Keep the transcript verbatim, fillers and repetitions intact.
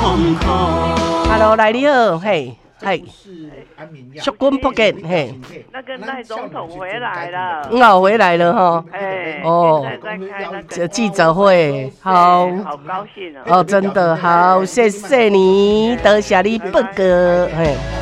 Hello， 来你好，嘿，嘿，淑君福建，嘿， 那个赖总统回来了， 哦，回来了哈， 哎， 哦， 现在在开那这个记者会，好， 好高兴哦， 哦，真的好，谢谢你，多谢你报告，嘿。